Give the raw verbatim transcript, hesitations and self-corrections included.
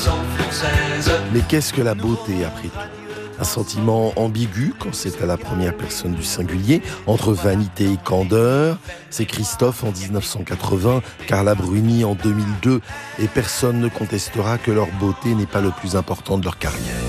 Mais qu'est-ce que la beauté après tout ? Un sentiment ambigu quand c'est à la première personne du singulier, entre vanité et candeur. C'est Christophe en dix-neuf cent quatre-vingts, Carla Bruni en deux mille deux, et personne ne contestera que leur beauté n'est pas le plus important de leur carrière.